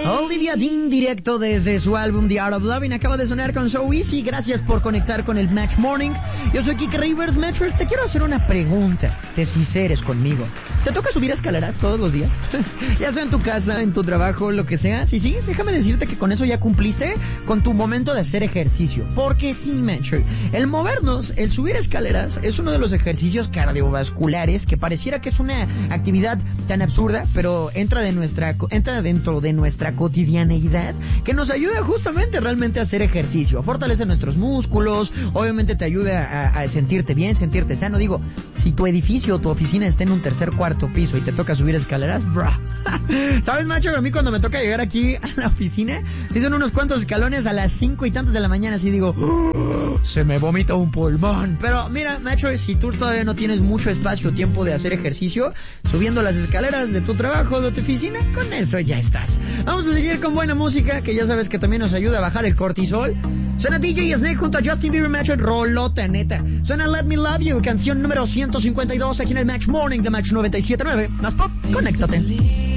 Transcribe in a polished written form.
Olivia Dean, directo desde su álbum The Art of Loving, acaba de sonar con So Easy. Gracias por conectar con el Match Morning. Yo soy Kike Rivers. Metro, te quiero hacer una pregunta. Te sinceres conmigo. ¿Te toca subir escaleras todos los días? Ya sea en tu casa, en tu trabajo, lo que sea. Sí, déjame decirte que con eso ya cumpliste con tu momento de hacer ejercicio. Porque sí, Metro, el movernos, el subir escaleras, es uno de los ejercicios cardiovasculares que pareciera que es una actividad tan absurda, pero entra dentro de nuestra cotidianeidad, que nos ayuda justamente realmente a hacer ejercicio, fortalece nuestros músculos, obviamente te ayuda a sentirte bien, sentirte sano. Digo, si tu edificio o tu oficina está en un tercer, cuarto piso y te toca subir escaleras, bro. ¿Sabes, macho? A mí cuando me toca llegar aquí a la oficina, si son unos cuantos escalones a las 5 y tantos de la mañana, así digo, se me vomita un pulmón. Pero mira, macho, si tú todavía no tienes mucho espacio o tiempo de hacer ejercicio, subiendo las escaleras de tu trabajo, de tu oficina, con eso ya estás. Vamos a seguir con buena música, que ya sabes que también nos ayuda a bajar el cortisol. Suena DJ Snake junto a Justin Bieber, macho, rolota, neta. Suena Let Me Love You, canción número 152 aquí en el Match Morning de Match 97.9. Más pop, conéctate.